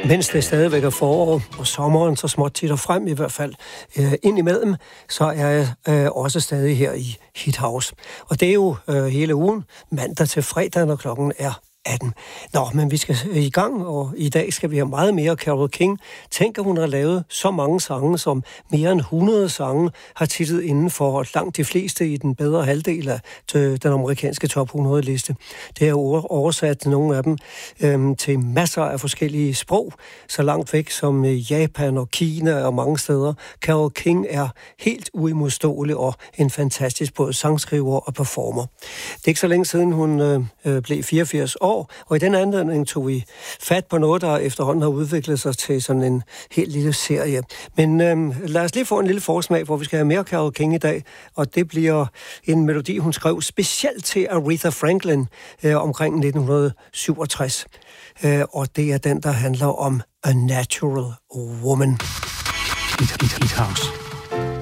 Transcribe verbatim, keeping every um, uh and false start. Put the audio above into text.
Mens det stadigvæk er forår, og sommeren så småt titter frem, i hvert fald øh, ind imellem, så er jeg øh, også stadig her i Hit House. Og det er jo øh, hele ugen, mandag til fredag, når klokken er atten. Nå, men vi skal i gang, og i dag skal vi have meget mere Carole King. Tænk, at hun har lavet så mange sange, som mere end hundrede sange har titlet inden for langt de fleste i den bedre halvdel af den amerikanske top hundrede-liste. Det er oversat nogle af dem øhm, til masser af forskellige sprog, så langt væk som Japan og Kina og mange steder. Carole King er helt uimodståelig og en fantastisk både sangskriver og performer. Det er ikke så længe siden, hun øh, blev fireogfirs år, og i den anledning tog vi fat på noget, der efterhånden har udviklet sig til sådan en helt lille serie. Men øhm, lad os lige få en lille forsmag, hvor vi skal have mere Carole King i dag, og det bliver en melodi, hun skrev specielt til Aretha Franklin øh, omkring nitten syvogtres. Øh, og det er den, der handler om A Natural Woman. Hit, hit, hit house.